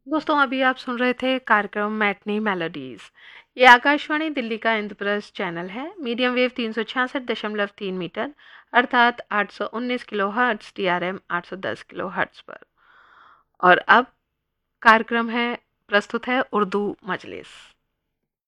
दोस्तों अभी आप सुन रहे थे कार्यक्रम मैटनी मेलोडीज। ये आकाशवाणी दिल्ली का इंद्रप्रस्थ चैनल है। मीडियम वेव 366.3 मीटर अर्थात 819 kilo hertz, TRM 810 kilo hertz पर। और अब कार्यक्रम है, प्रस्तुत है उर्दू मजलिस।